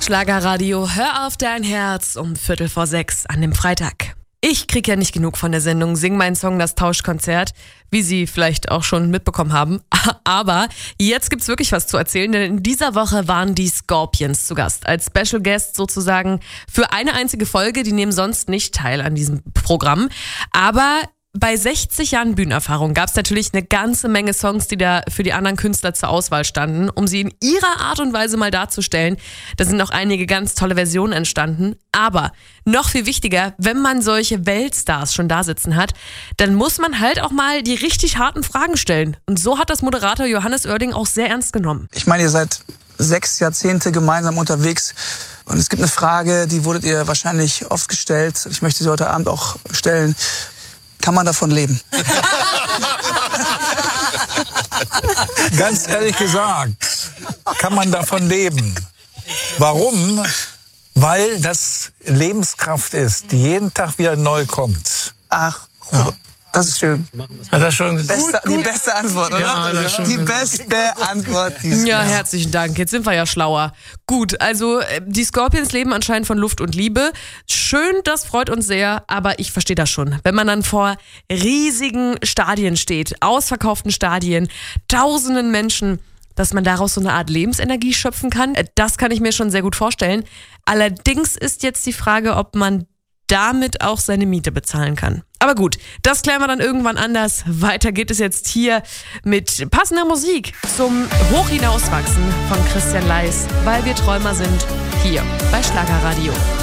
Schlagerradio, hör auf dein Herz um 5:45 an dem Freitag. Ich krieg ja nicht genug von der Sendung Sing mein Song, das Tauschkonzert, wie Sie vielleicht auch schon mitbekommen haben. Aber jetzt gibt's wirklich was zu erzählen, denn in dieser Woche waren die Scorpions zu Gast. Als Special Guest sozusagen für eine einzige Folge. Die nehmen sonst nicht teil an diesem Programm. Aber bei 60 Jahren Bühnenerfahrung gab es natürlich eine ganze Menge Songs, die da für die anderen Künstler zur Auswahl standen, um sie in ihrer Art und Weise mal darzustellen. Da sind noch einige ganz tolle Versionen entstanden. Aber noch viel wichtiger, wenn man solche Weltstars schon da sitzen hat, dann muss man halt auch mal die richtig harten Fragen stellen. Und so hat das Moderator Johannes Oerding auch sehr ernst genommen. Ich meine, ihr seid 6 Jahrzehnte gemeinsam unterwegs. Und es gibt eine Frage, die wurdet ihr wahrscheinlich oft gestellt. Ich möchte sie heute Abend auch stellen. Kann man davon leben? Ganz ehrlich gesagt, kann man davon leben. Warum? Weil das Lebenskraft ist, die jeden Tag wieder neu kommt. Ach, ja. Das ist schön. Hat das schon Die beste Antwort, oder? Ja, die beste Antwort. Ja, herzlichen Dank. Jetzt sind wir ja schlauer. Gut, also die Scorpions leben anscheinend von Luft und Liebe. Schön, das freut uns sehr, aber ich verstehe das schon. Wenn man dann vor riesigen Stadien steht, ausverkauften Stadien, tausenden Menschen, dass man daraus so eine Art Lebensenergie schöpfen kann, das kann ich mir schon sehr gut vorstellen. Allerdings ist jetzt die Frage, ob man damit auch seine Miete bezahlen kann. Aber gut, das klären wir dann irgendwann anders. Weiter geht es jetzt hier mit passender Musik zum Hochhinauswachsen von Christian Leis, weil wir Träumer sind, hier bei Schlagerradio.